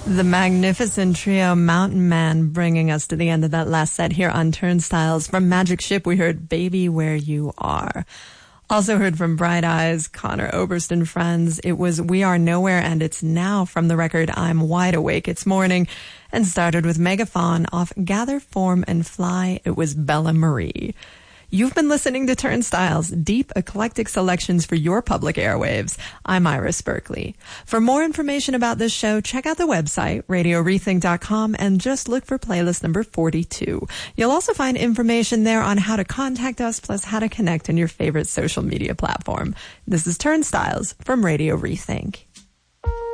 The magnificent trio Mountain Man bringing us to the end of that last set here on Turnstiles. From Magic Ship, we heard Baby Where You Are. Also heard from Bright Eyes, Conor Oberst and Friends. It was We Are Nowhere, and it's now from the record I'm Wide Awake It's Morning. And started with Megafaun off Gather, Form and Fly. It was Bella Marie. You've been listening to Turnstiles, deep, eclectic selections for your public airwaves. I'm Iris Berkeley. For more information about this show, check out the website, radiorethink.com, and just look for playlist number 42. You'll also find information there on how to contact us, plus how to connect on your favorite social media platform. This is Turnstiles from Radio Rethink.